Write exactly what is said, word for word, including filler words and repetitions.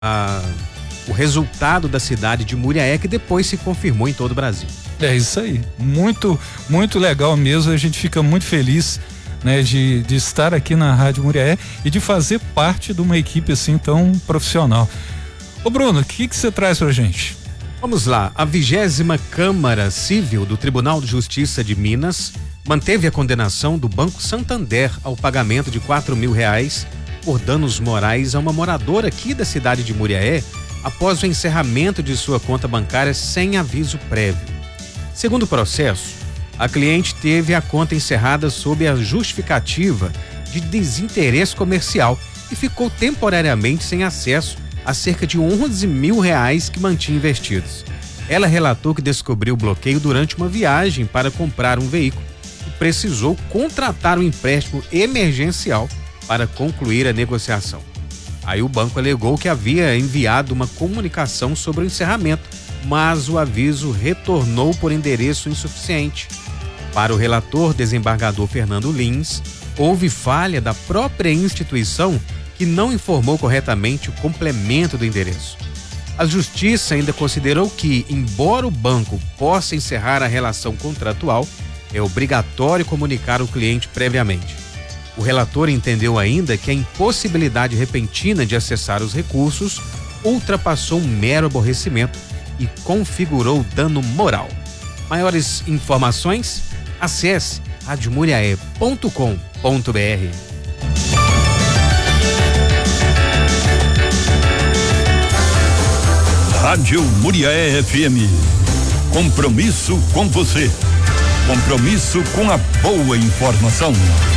a, o resultado da cidade de Muriaé, que depois se confirmou em todo o Brasil. É isso aí, muito, muito legal mesmo, a gente fica muito feliz, né, de, de estar aqui na Rádio Muriaé e de fazer parte de uma equipe assim tão profissional. Ô Bruno, o que que você traz pra gente? Vamos lá, a vigésima Câmara Civil do Tribunal de Justiça de Minas manteve a condenação do Banco Santander ao pagamento de quatro mil reais por danos morais a uma moradora aqui da cidade de Muriaé após o encerramento de sua conta bancária sem aviso prévio. Segundo o processo, a cliente teve a conta encerrada sob a justificativa de desinteresse comercial e ficou temporariamente sem acesso a cerca de onze mil reais que mantinha investidos. Ela relatou que descobriu o bloqueio durante uma viagem para comprar um veículo e precisou contratar um empréstimo emergencial para concluir a negociação. Aí o banco alegou que havia enviado uma comunicação sobre o encerramento, mas o aviso retornou por endereço insuficiente. Para o relator desembargador Fernando Lins, houve falha da própria instituição que não informou corretamente o complemento do endereço. A Justiça ainda considerou que, embora o banco possa encerrar a relação contratual, é obrigatório comunicar o cliente previamente. O relator entendeu ainda que a impossibilidade repentina de acessar os recursos ultrapassou um mero aborrecimento e configurou dano moral. Maiores informações? Acesse rádio muriaé ponto com ponto br. Rádio Muriaé F M. Compromisso com você. Compromisso com a boa informação.